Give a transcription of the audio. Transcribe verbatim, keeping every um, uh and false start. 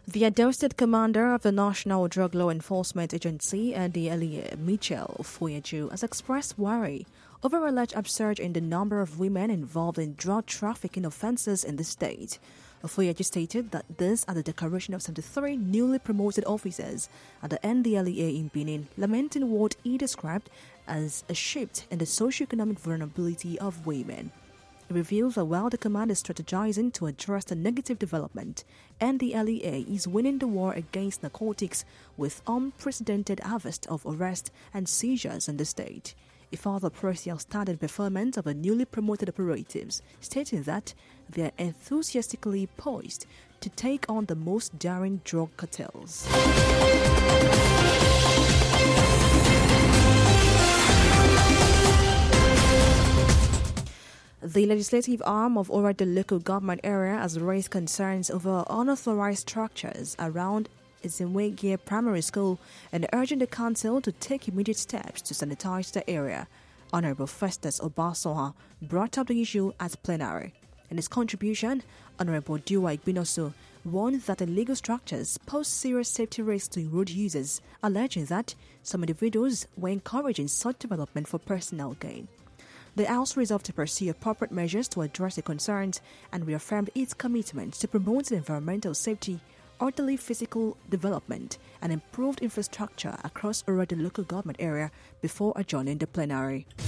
The Edo State Commander of the National Drug Law Enforcement Agency, N D L E A, Michel Foyeju, has expressed worry over alleged upsurge in the number of women involved in drug trafficking offences in the state. Foyeju stated that this at the declaration of seventy-three newly promoted officers at the N D L E A in Benin, lamenting what he described as a shift in the socioeconomic vulnerability of women. It reveals that while the command is strategizing to address the negative development, N D L E A is winning the war against narcotics with unprecedented harvest of arrests and seizures in the state. He further praised the outstanding performance of the newly promoted operatives, stating that they are enthusiastically poised to take on the most daring drug cartels. The legislative arm of Orado local government area has raised concerns over unauthorized structures around Izimwegie Primary School and urging the council to take immediate steps to sanitize the area. Honorable Festus Obasoha brought up the issue at plenary. In his contribution, Honorable Diwa Igbinosu warned that illegal structures pose serious safety risks to road users, alleging that some individuals were encouraging such development for personal gain. The House resolved to pursue appropriate measures to address the concerns and reaffirmed its commitment to promote environmental safety, orderly physical development, and improved infrastructure across Orado local government area before adjourning the plenary.